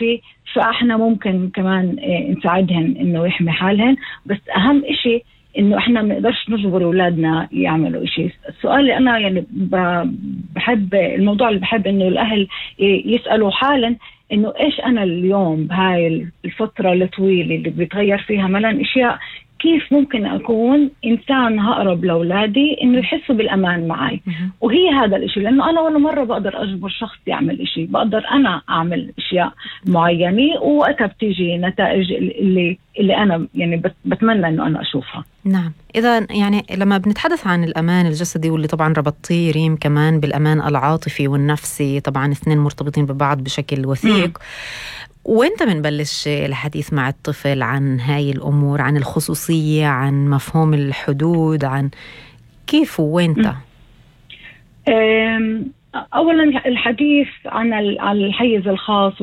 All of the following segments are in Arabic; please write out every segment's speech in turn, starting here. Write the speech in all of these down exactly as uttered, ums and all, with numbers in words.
إشي فإحنا ممكن كمان نساعدهن إنه يحمي حالهن. بس أهم إشي إنه إحنا ما نقدرش نجبر أولادنا يعملوا إشي. السؤال اللي أنا يعني بحب الموضوع اللي بحب إنه الأهل يسألوا حالا إنه إيش أنا اليوم بهاي الفترة الطويلة اللي بيتغير فيها ملان إشياء، كيف ممكن أكون إنسان هقرب لأولادي إنه يحسوا بالأمان معي. وهي هذا الإشي، لأنه أنا ولا مرة بقدر أجبر شخص يعمل إشي، بقدر أنا أعمل إشياء معينة وقتها بتيجي نتائج اللي اللي أنا يعني بتمنى إنه أنا أشوفها. نعم. إذا يعني لما بنتحدث عن الأمان الجسدي واللي طبعا ربطتيه ريم كمان بالأمان العاطفي والنفسي، طبعا اثنين مرتبطين ببعض بشكل وثيق، م. وانت بنبلش الحديث مع الطفل عن هاي الأمور، عن الخصوصية، عن مفهوم الحدود، عن كيف وينت؟ أولا الحديث عن الحيز الخاص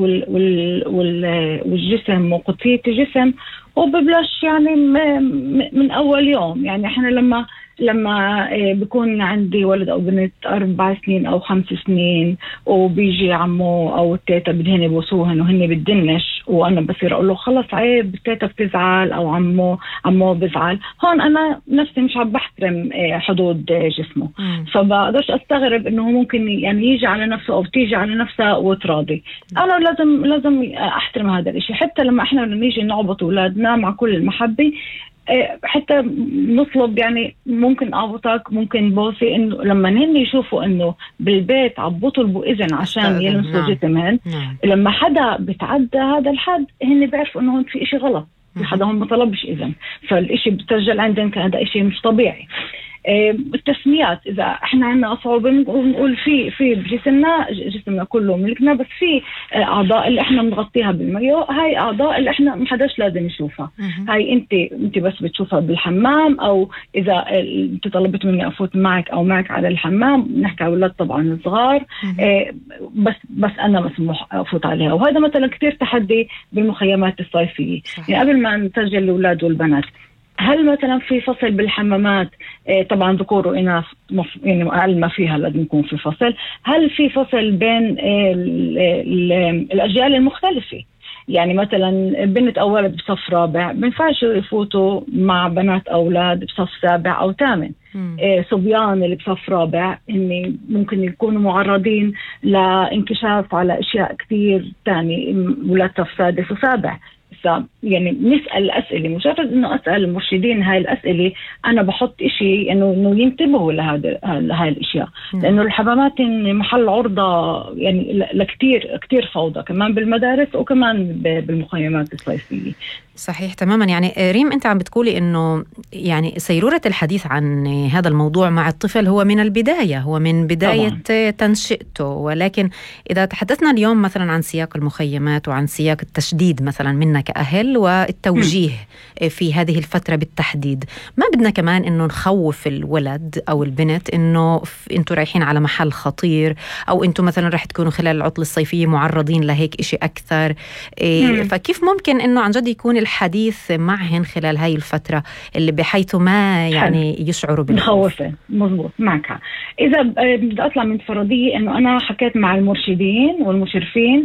والجسم وقدسية الجسم وببلش يعني من أول يوم. يعني احنا لما لما بيكون عندي ولد أو بنت أربع سنين أو خمس سنين وبيجي عمو أو التيتا بدهن يبوسوهن وهن بدنش، وأنا بصير أقول له خلص عيب التيتا بتزعل أو عمو عمو بزعل، هون أنا نفسي مش عم بحترم حدود جسمه. فبقدرش أستغرب إنه ممكن يعني يجي على نفسه أو تيجي على نفسها وتراضي. أنا لازم لازم أحترم هذا الشيء. حتى لما إحنا نيجي نعبط أولادنا مع كل المحبة، حتى نطلب يعني ممكن أعبطك ممكن بوسي، إنه لما هن يشوفوا إنه بالبيت عبطوا البؤذن عشان يلمسوا جسمهن، لما حدا بتعدى هذا الحد هن بيعرفوا إنه هون في إشي غلط، في حدا هم ما طلبش إذن، فالإشي بتسجل عندهم كهذا إشي مش طبيعي. التسميات، إذا إحنا عنا صعوبة بنقول في في بجسمنا جسمنا كله ملكنا، بس في أعضاء اللي إحنا بنغطيها بالمايو، هاي أعضاء اللي إحنا محدش لازم يشوفها. هاي أنت أنت بس بتشوفها بالحمام، أو إذا أنت طلبت مني أفوت معك أو معك على الحمام، نحكي على أولاد طبعا صغار، بس بس أنا مسموح أفوت عليها. وهذا مثلا كتير تحدي بالمخيمات الصيفية. يعني قبل ما نسجل الأولاد والبنات، هل مثلا في فصل بالحمامات طبعا ذكور وإناث يعني أقل ما فيها لازم يكون في فصل، هل في فصل بين الأجيال المختلفة؟ يعني مثلا بنت أو ولد بصف رابع بنفعش يفوتوا مع بنات أولاد بصف سابع أو ثامن. صبيان اللي بصف رابع إني ممكن يكونوا معرضين لانكشاف على أشياء كتير تاني ولاد صف سادس وسابع. يعني نسأل الأسئلة، مجرد إنه أسأل المرشدين هاي الأسئلة أنا بحط إشي إنه إنه ينتبهوا لهذا لهاي الأشياء، لأنه الحمامات محل عرضة يعني لكتير كتير فوضى كمان بالمدارس وكمان بالمخيمات الصيفية. صحيح تماما. يعني ريم أنت عم بتقولي إنه يعني سيرورة الحديث عن هذا الموضوع مع الطفل هو من البداية، هو من بداية طبعا تنشئته، ولكن إذا تحدثنا اليوم مثلا عن سياق المخيمات وعن سياق التشديد مثلا منا كأهل والتوجيه م. في هذه الفترة بالتحديد، ما بدنا كمان إنه نخوف الولد أو البنت إنه أنتوا رايحين على محل خطير، أو أنتوا مثلا رح تكونوا خلال العطلة الصيفية معرضين لهيك إشي أكثر. م. فكيف ممكن إنه عن جد يكون الحديث معهن خلال هاي الفترة اللي بحيث ما يعني يشعروا بالخوف؟ مظبوط معك. إذا بدي أطلع من فرضية إنه أنا حكيت مع المرشدين والمشرفين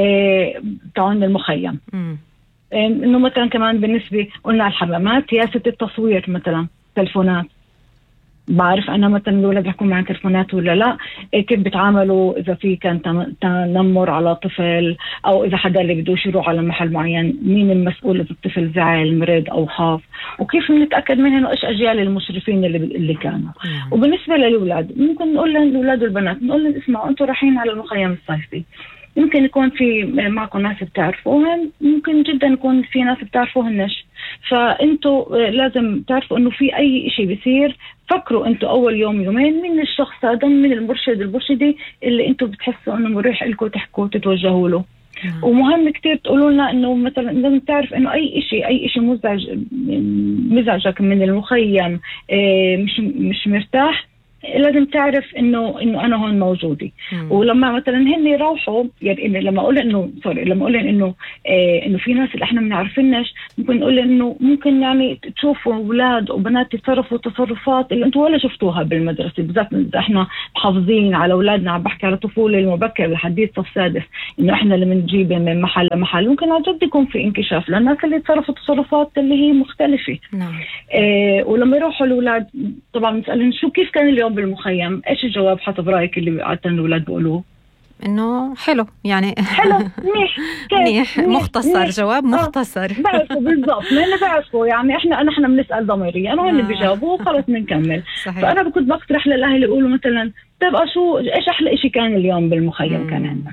تاعون المخيم، م. إنه مثلا كمان بالنسبة قلنا الحمامات، سياسة التصوير مثلا تلفونات، بعرف أنا مثلا الولد يحكون معي تلفونات ولا لا، كيف بتعاملوا إذا في كان تنمر على طفل، أو إذا حدا اللي بدوش يروح على محل معين مين المسؤول إذا الطفل زعل مريض أو خاف، وكيف نتأكد من إنه إيش أجيال المشرفين اللي اللي كانوا. وبالنسبة للأولاد ممكن نقول للأولاد والبنات، نقول لهم اسمعوا أنتوا رايحين على المخيم الصيفي، يمكن يكون في معكم ناس بتعرفوهن، ممكن جدا يكون في ناس بتعرفوهنش، فأنتوا لازم تعرفوا إنه في أي إشي بيصير فكروا أنتوا أول يوم يومين من الشخص هذا، من المرشد المرشدي اللي أنتوا بتحسوا إنه مريح لكم تحكوا تتوجهوا له. نعم. ومهم كتير تقولوا لنا إنه مثلا لازم تعرف إنه أي إشي أي إشي مزعج مزعجك من المخيم، مش مش مرتاح، لازم تعرف انه انه انا هون موجودة. مم. ولما مثلا هن يروحوا يعني لما اقول انه سوري لما اقول انه إيه انه في ناس اللي احنا ما بنعرفناش، ممكن نقول انه ممكن يعني تشوفوا اولاد وبنات يتصرفوا تصرفات اللي انتم ولا شفتوها بالمدرسة، بالذات احنا محافظين على اولادنا. عم بحكي على الطفولة المبكرة لحديث صف سادس، انه احنا اللي بنجيبه من محل لمحل ممكن عن جد يكون في انكشاف للناس اللي تصرفوا تصرفات اللي هي مختلفة. نعم. إيه ولما يروحوا الاولاد طبعا بنسألهم شو كيف كان اليوم بالمخيم، ايش الجواب حسب رايك اللي عادة الاولاد بيقولوه؟ انه حلو يعني حلو منيح منيح مختصر منيح. جواب مختصر. آه. بعرفوا بالضبط ما انا بعرفوا يعني احنا احنا بنسال ضميريا انا هن بيجاوبوا وخلص بنكمل. فانا كنت بقترح للاهل يقولوا مثلا طيب شو ايش احلى شيء كان اليوم بالمخيم؟ مم. كان عندك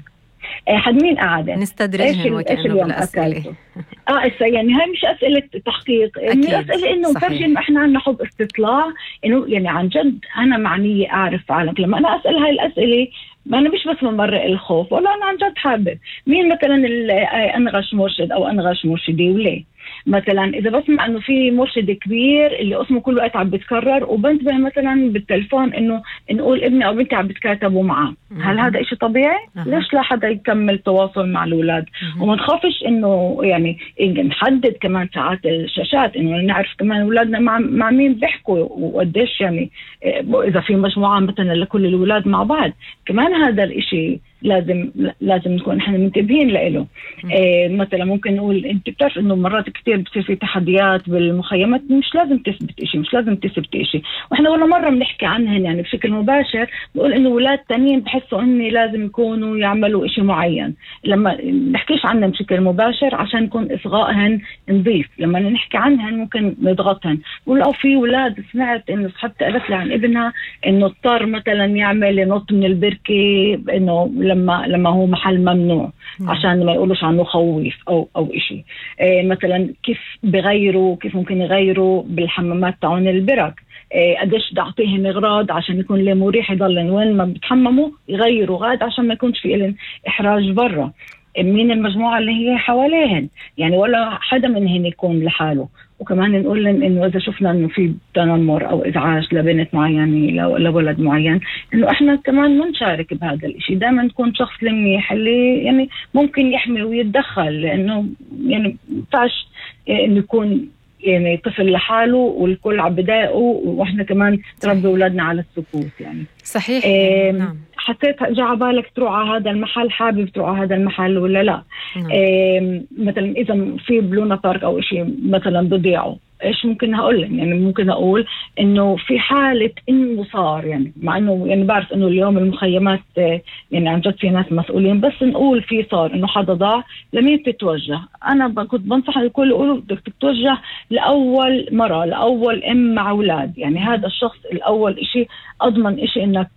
حد مين قاعد نستدرجهم وكأنه بالأسئلة. اه يعني هاي مش أسئلة تحقيق، يعني أسئلة إنه فرجي إنه إحنا عنا حب استطلاع، إنه يعني عن جد أنا معنية أعرف عالمك. لما أنا أسأل هاي الأسئلة ما أنا مش بس ممرق الخوف، ولا أنا عن جد حابب مين مثلا أنغش مرشد أو أنغش مرشدي وليه. مثلا إذا بسمع إنه في مرشد كبير اللي اسمه كل وقت عم بتكرر وبنتبه مثلا بالتلفون إنه نقول ابني أو بنتي عم بتكاتبوا معه، هل هذا إشي طبيعي؟ أه. ليش لا حدا يكمل تواصل مع الأولاد؟ وما نخافش إنه يعني نحدد كمان ساعات الشاشات، إنه نعرف كمان أولادنا مع مع مين بيحكوا وقديش، يعني إذا في مجموعة مثلا لكل الأولاد مع بعض كمان هذا الإشي لازم لازم نكون احنا منتبهين له. إيه مثلا ممكن نقول انت بتعرف انه مرات كتير بتصير في تحديات بالمخيمات، مش لازم تثبت اشي، مش لازم تثبت اشي، واحنا ولا مره بنحكي عنهن يعني بشكل مباشر، بقول انه اولاد تانيين بحسوا اني لازم يكونوا يعملوا اشي معين، لما نحكيش عنهم بشكل مباشر عشان يكون اصغائهن نضيف، لما نحكي عنهن ممكن نضغطهن. نقول اه في اولاد سمعت انه صاحبتي قالت لي عن ابنها انه اضطر مثلا يعمل ينط من البركه انه لما لما هو محل ممنوع عشان ما يقولوش عنه خويف او او شيء. إيه مثلا كيف بغيروا كيف ممكن يغيروا بالحمامات تاعون البرك، إيه قديش تعطيهم اغراض عشان يكون له مريح يضلن وين ما بتحمموا يغيروا غاد عشان ما يكونش في لهم احراج برا. مين المجموعه اللي هي حواليهن، يعني ولا حدا منهن يكون لحاله. وكمان نقول لهم انه اذا شفنا انه في تنمر او ازعاج لبنت معينه لولد معين، انه احنا كمان ما نشارك بهذا الشيء، دائما نكون شخص منيح اللي يعني ممكن يحمي ويتدخل، لانه يعني ما ينفعش انه يكون يعني طفل لحاله والكل عم بضايقه واحنا كمان تربي اولادنا على السكوت. يعني صحيح. إيه نعم. حسيت جاء على بالك تروح على هذا المحل، حابب تروح على هذا المحل ولا لا؟ نعم. إيه مثلا اذا في بلونا بارك او شيء مثلا بضيعوا، ايش ممكن هقول يعني ممكن اقول انه في حاله انه صار، يعني مع انه يعني بعرف انه اليوم المخيمات يعني عن جد في ناس مسؤولين، بس نقول في صار انه حدا ضاع، لمين بتتوجه؟ انا كنت بنصح الكل يقولوا بدك تتوجه لاول مره، لاول ام مع اولاد، يعني هذا الشخص الاول اشي اضمن اشي انك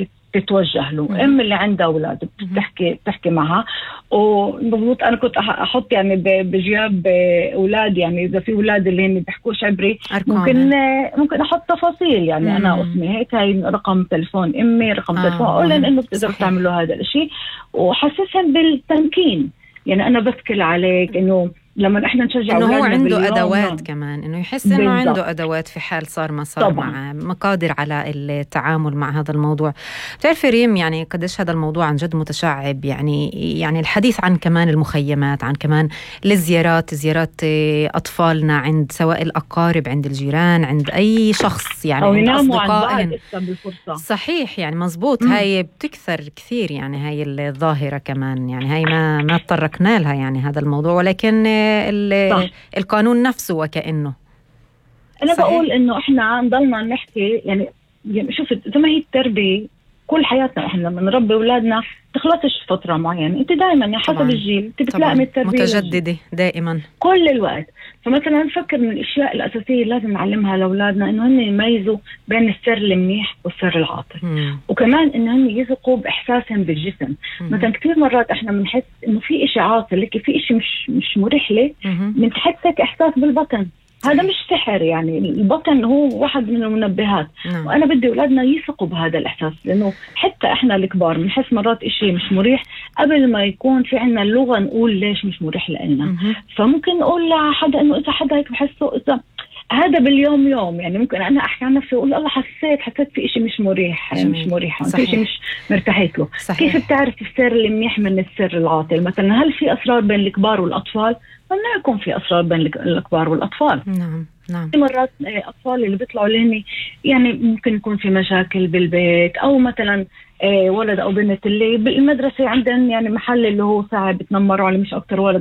تتوجه له. ام اللي عندها اولاد بتحكي بتحكي معها، ومضبوط انا كنت احط يعني بجياب اولاد، يعني اذا في اولاد اللي هن بيحكوش عبري ممكن ممكن احط تفاصيل، يعني مم. انا اسمي هيك، هاي رقم تلفون امي، رقم آه. تلفون، اقول لهم انه بتقدروا تعملوا هذا الشيء، وحسسهم بالتمكين. يعني انا بذكر عليك انه لما احنا نشجع انه هو عنده ادوات كمان، انه يحس انه بالضبط. عنده ادوات في حال صار ما صار معه، مقادر على التعامل مع هذا الموضوع. بتعرفي ريم يعني قديش هذا الموضوع عن جد متشعب، يعني يعني الحديث عن كمان المخيمات، عن كمان الزيارات، زيارات اطفالنا عند سواء الاقارب، عند الجيران، عند اي شخص، يعني عند اصدقائهم. صحيح يعني مزبوط. م. هاي بتكثر كثير، يعني هاي الظاهرة كمان، يعني هاي ما ما تطرقنا لها يعني هذا الموضوع، ولكن القانون نفسه وكأنه. أنا صحيح. بقول إنه إحنا نضلنا نحكي، يعني شوف زي ما هي التربية كل حياتنا، إحنا لما نربي أولادنا تخلصش فترة معينة، أنت دائما يعني حسب الجيل أنت بتلاقي التربية متجددة دائما كل الوقت. فمثلا نفكر من الأشياء الأساسية اللي لازم نعلمها لأولادنا إنه هن يميزوا بين السر المنيح والسر العاطل، وكمان إنه هن يثقوا بإحساسهم بالجسم. مم. مثلا كثير مرات إحنا بنحس إنه في إشي عاطل، لكن في إشي مش مش مريح لي، بنحسك إحساس بالبطن. هذا مش سحر، يعني البطن هو واحد من المنبهات. نعم. وأنا بدي أولادنا يثقوا بهذا الإحساس، لأنه حتى إحنا الكبار بنحس مرات إشي مش مريح قبل ما يكون في عنا اللغة نقول ليش مش مريح لنا. فممكن نقول لحدا إنه إذا حدا هيك بحسه إذا هذا باليوم يوم. يعني ممكن أنا أحكي عن نفسي وأقول الله حسيت حسيت في إشي مش مريح، مش مريح، في إشي مش مرتاحت له. صحيح. كيف بتعرف السر اللي منيح من السر العاطل؟ مثلا هل في أسرار بين الكبار والأطفال؟ ممنوع يكون في أسرار بين الكبار والأطفال. نعم نعم. في مرات أطفال اللي بيطلعوا لهن يعني ممكن يكون في مشاكل بالبيت، أو مثلا ولد أو بنت اللي بالمدرسة عندهم يعني محل اللي هو ساعة بتنمروا على مش أكتر ولد